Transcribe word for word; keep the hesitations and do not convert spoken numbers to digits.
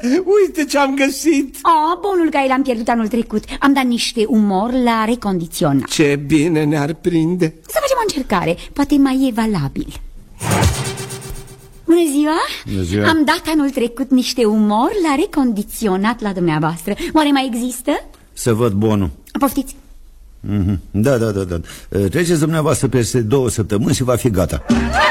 Uite ce-am găsit. Oh, bonul care l-am pierdut anul trecut. Am dat niște umor la recondiționat. Ce bine ne-ar prinde. Să facem o încercare, poate mai e valabil. Bună ziua! Bună ziua! Am dat anul trecut niște umor la recondiționat la dumneavoastră. Oare mai există? Să văd bonul. Poftiți. Mm-hmm. Da, da, da, da. Treceți dumneavoastră peste două săptămâni și va fi gata.